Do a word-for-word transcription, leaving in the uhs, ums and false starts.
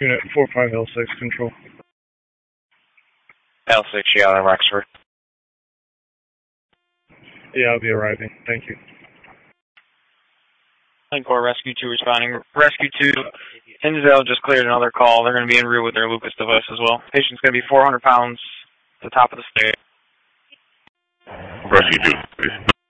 Unit four five L six, control. L six, yeah, in Rexford. Yeah, I'll be arriving. Thank you. Lincor Rescue two responding. Rescue two, Hinsdale just cleared another call. They're going to be en route with their Lucas device as well. Patient's going to be four hundred pounds at the top of the stairs. Rescue two, please.